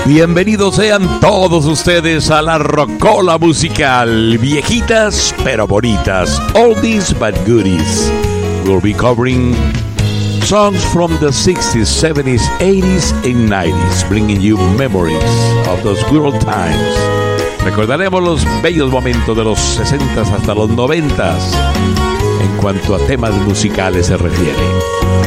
Bienvenidos sean todos ustedes a la Rocola Musical. Viejitas pero bonitas. Oldies but goodies. We'll be covering songs from the 60s, 70s, 80s and 90s, bringing you memories of those good old times. Recordaremos los bellos momentos de los 60s hasta los 90s en cuanto a temas musicales se refiere.